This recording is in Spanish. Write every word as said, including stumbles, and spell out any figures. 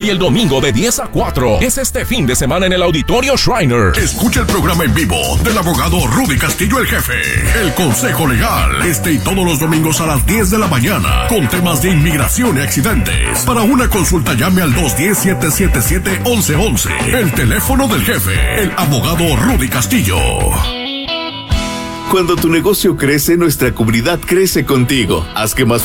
y el domingo de diez a cuatro. Es este fin de semana en el Auditorio Shriner. Escucha el programa en vivo del abogado Rudy Castillo, el jefe. El Consejo Legal. Este y todos los domingos a las diez de la mañana. Con temas de inmigración y accidentes. Para una consulta llame al dos uno cero, siete siete siete, once once. El teléfono del jefe. El abogado Rudy Castillo. Cuando tu negocio crece, nuestra comunidad crece contigo. Haz que más